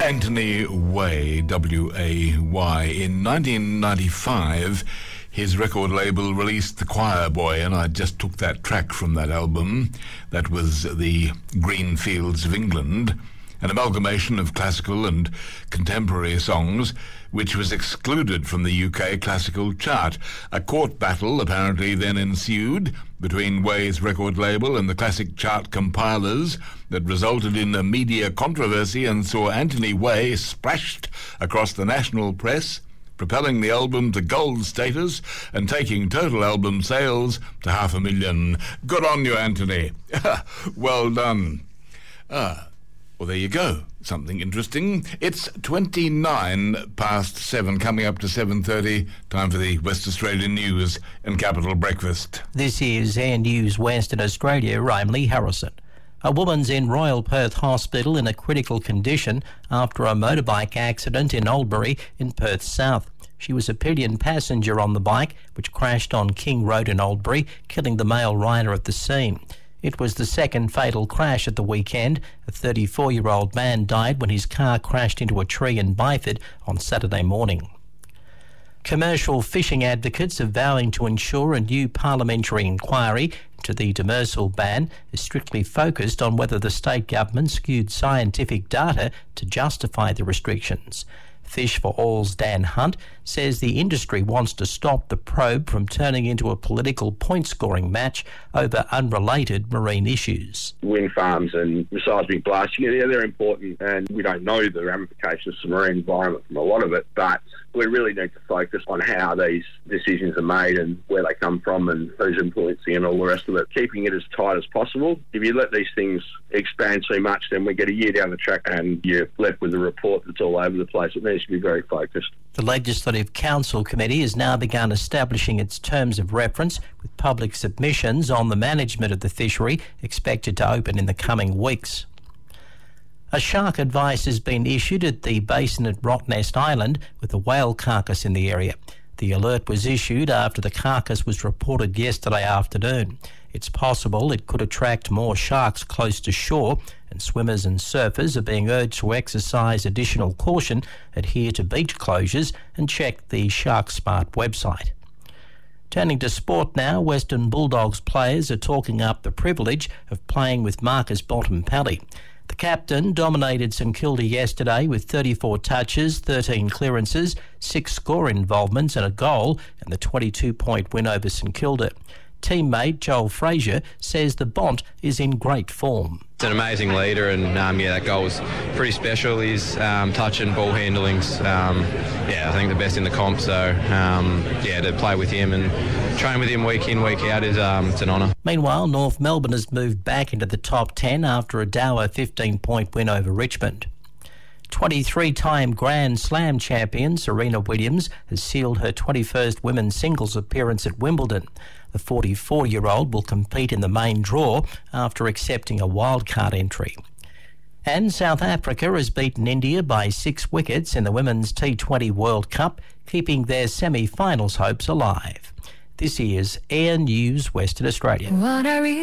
Anthony Way, W-A-Y. In 1995, his record label released The Choir Boy, and I just took that track from that album. That was The Green Fields of England, an amalgamation of classical and contemporary songs, which was excluded from the UK classical chart. A court battle apparently then ensued between Way's record label and the classic chart compilers that resulted in a media controversy and saw Anthony Way splashed across the national press, propelling the album to gold status and taking total album sales to 500,000. Good on you, Anthony. Well done. Well, there you go. Something interesting. It's 29 past 7, coming up to 7:30. Time for the West Australian News and Capital Breakfast. This is Air News Western Australia. I'm Lee Harrison. A woman's in Royal Perth Hospital in a critical condition after a motorbike accident in Albury in Perth South. She was a pillion passenger on the bike, which crashed on King Road in Albury, killing the male rider at the scene. It was the second fatal crash at the weekend. A 34-year-old man died when his car crashed into a tree in Byford on Saturday morning. Commercial fishing advocates are vowing to ensure a new parliamentary inquiry into the demersal ban is strictly focused on whether the state government skewed scientific data to justify the restrictions. Fish for All's Dan Hunt says the industry wants to stop the probe from turning into a political point-scoring match over unrelated marine issues. Wind farms and seismic blasting, they're important, and we don't know the ramifications of the marine environment from a lot of it, but we really need to focus on how these decisions are made and where they come from and who's influencing and all the rest of it, keeping it as tight as possible. If you let these things expand too much, then we get a year down the track and you're left with a report that's all over the place. It needs to be very focused. The Legislative Council Committee has now begun establishing its terms of reference, with public submissions on the management of the fishery expected to open in the coming weeks. A shark advice has been issued at the basin at Rottnest Island with a whale carcass in the area. The alert was issued after the carcass was reported yesterday afternoon. It's possible it could attract more sharks close to shore, and swimmers and surfers are being urged to exercise additional caution, adhere to beach closures and check the Shark Smart website. Turning to sport now, Western Bulldogs players are talking up the privilege of playing with Marcus Bontempelli. The captain dominated St Kilda yesterday with 34 touches, 13 clearances, 6 score involvements and a goal, and the 22-point win over St Kilda. Teammate Joel Frazier says the Bont is in great form. He's an amazing leader, and that goal was pretty special. His touch and ball handling's, I think the best in the comp. So, to play with him and train with him week in, week out is it's an honour. Meanwhile, North Melbourne has moved back into the top 10 after a dour 15-point win over Richmond. 23-time Grand Slam champion Serena Williams has sealed her 21st women's singles appearance at Wimbledon. The 44-year-old will compete in the main draw after accepting a wildcard entry. And South Africa has beaten India by 6 wickets in the Women's T20 World Cup, keeping their semi-finals hopes alive. This is Air News Western Australia.